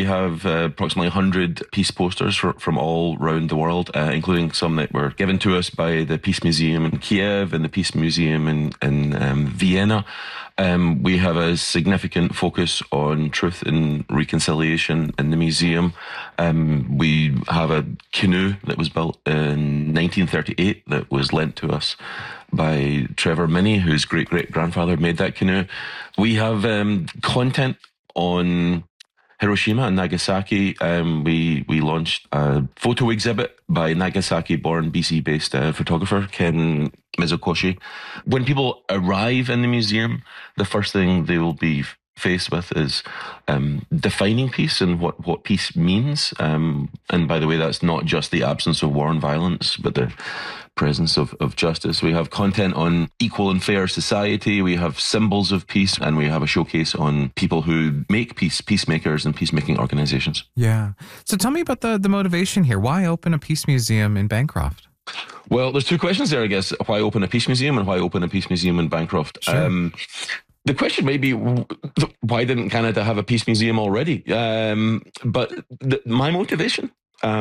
have approximately 100 peace posters from all around the world, including some that were given to us by the Peace Museum in Kiev and the Peace Museum in Vienna. We have a significant focus on truth and reconciliation in the museum. We have a canoe that was built in 1938 that was lent to us by Trevor Minney, whose great-great-grandfather made that canoe. We have content on Hiroshima and Nagasaki. We launched a photo exhibit by Nagasaki-born BC-based photographer Ken Mizukoshi. When people arrive in the museum, the first thing they will be faced with is defining peace and what peace means. And by the way, that's not just the absence of war and violence, but the presence of justice. We have content on equal and fair society. We have symbols of peace, and we have a showcase on people who make peace, peacemakers and peacemaking organizations. Yeah. So tell me about the motivation here. Why open a peace museum in Bancroft? Well, there's two questions there, I guess. Why open a peace museum and why open a peace museum in Bancroft? Sure. The question may be, why didn't Canada have a peace museum already? But my motivation,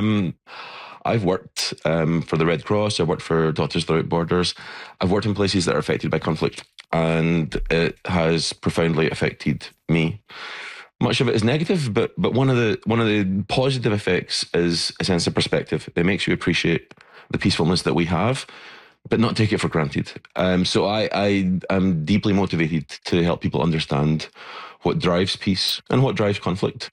I've worked for the Red Cross, I've worked for Doctors Without Borders, I've worked in places that are affected by conflict, and it has profoundly affected me. Much of it is negative, but one of the positive effects is a sense of perspective. It makes you appreciate the peacefulness that we have, but not take it for granted. So I am deeply motivated to help people understand what drives peace and what drives conflict,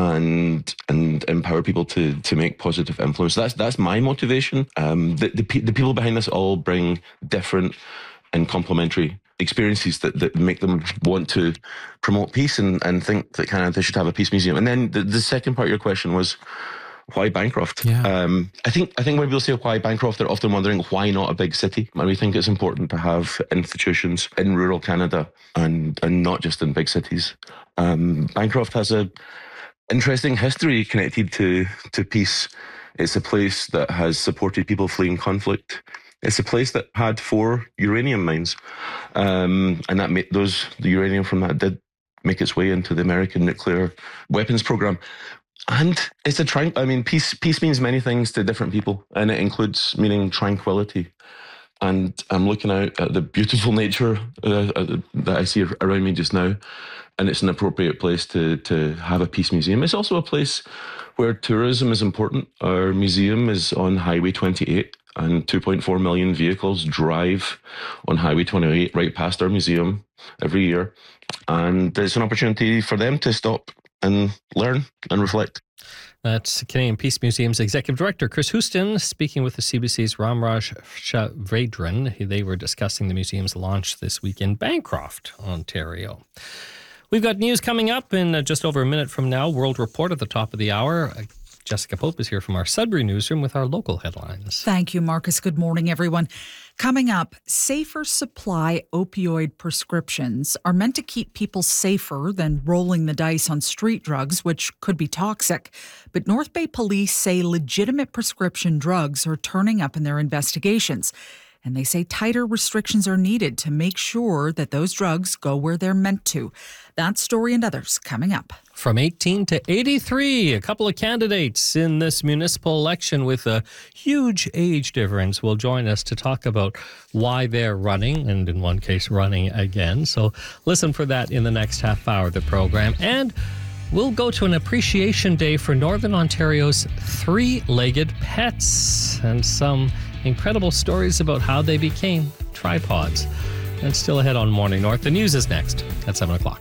and empower people to make positive influence. That's my motivation. The people behind this all bring different and complementary experiences that make them want to promote peace and think that Canada should have a peace museum. And then the second part of your question was, why Bancroft? Yeah. I think when people say why Bancroft, they're often wondering why not a big city. And we think it's important to have institutions in rural Canada and not just in big cities. Bancroft has a interesting history connected to peace. It's a place that has supported people fleeing conflict. It's a place that had 4 uranium mines, and that made the uranium from that did make its way into the American nuclear weapons program. And it's peace means many things to different people, and it includes meaning tranquility. And I'm looking out at the beautiful nature that I see around me just now, and it's an appropriate place to have a peace museum. It's also a place where tourism is important. Our museum is on Highway 28, and 2.4 million vehicles drive on Highway 28 right past our museum every year. And it's an opportunity for them to stop and learn and reflect. That's Canadian Peace Museum's Executive Director, Chris Houston, speaking with the CBC's Ramraj Shavadran. They were discussing the museum's launch this week in Bancroft, Ontario. We've got news coming up in just over a minute from now. World Report at the top of the hour. Jessica Pope is here from our Sudbury newsroom with our local headlines. Thank you, Marcus. Good morning, everyone. Coming up, safer supply opioid prescriptions are meant to keep people safer than rolling the dice on street drugs, which could be toxic. But North Bay police say legitimate prescription drugs are turning up in their investigations. And they say tighter restrictions are needed to make sure that those drugs go where they're meant to. That story and others coming up. From 18 to 83, a couple of candidates in this municipal election with a huge age difference will join us to talk about why they're running, and in one case running again. So listen for that in the next half hour of the program. And we'll go to an appreciation day for Northern Ontario's three-legged pets and some incredible stories about how they became tripods. And still ahead on Morning North. The news is next at 7 o'clock.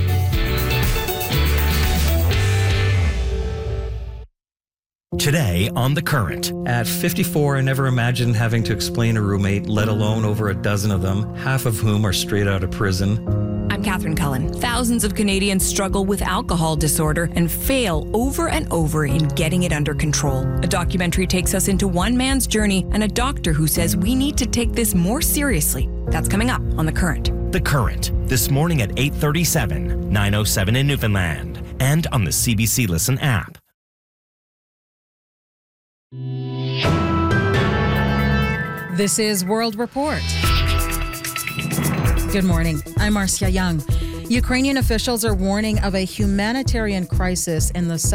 Today on The Current. At 54, I never imagined having to explain a roommate, let alone over a dozen of them, half of whom are straight out of prison. I'm Catherine Cullen. Thousands of Canadians struggle with alcohol disorder and fail over and over in getting it under control. A documentary takes us into one man's journey and a doctor who says we need to take this more seriously. That's coming up on The Current. The Current, this morning at 8:37, 9:07 in Newfoundland, and on the CBC Listen app. This is World Report. Good morning. I'm Marcia Young. Ukrainian officials are warning of a humanitarian crisis in the south.